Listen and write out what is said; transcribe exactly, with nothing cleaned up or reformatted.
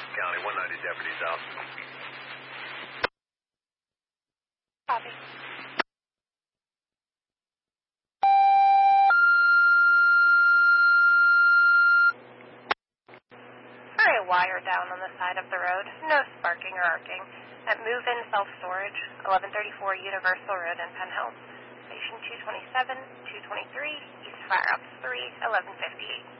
County, one ninety deputies out. Copy. For a wire down on the side of the road, no sparking or arcing, at Move-In Self-Storage, eleven thirty-four Universal Road in Penn Hill. Station two twenty-seven, two twenty-three, East Fire Ops three, eleven fifty-eight.